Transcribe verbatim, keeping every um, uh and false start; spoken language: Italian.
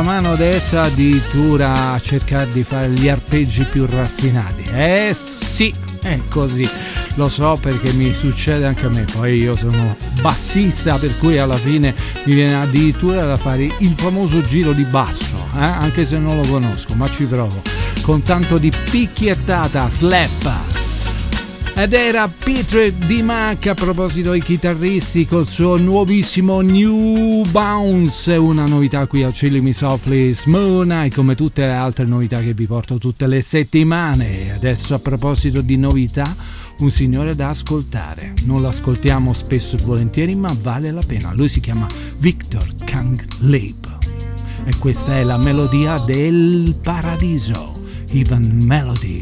mano destra addirittura a cercare di fare gli arpeggi più raffinati. Eh sì, è così. Lo so perché mi succede anche a me. Poi io sono bassista, per cui alla fine mi viene addirittura da fare il famoso giro di basso, eh? Anche se non lo conosco, ma ci provo. Con tanto di picchiettata, slap. Ed era Peter D. Mac, a proposito dei chitarristi, col suo nuovissimo New Bounce, una novità qui a Chilling Me Softly Smooth Night, come tutte le altre novità che vi porto tutte le settimane. Adesso, a proposito di novità, un signore da ascoltare. Non lo ascoltiamo spesso e volentieri, ma vale la pena. Lui si chiama Victor Kangleb e questa è la melodia del paradiso, Even Melody.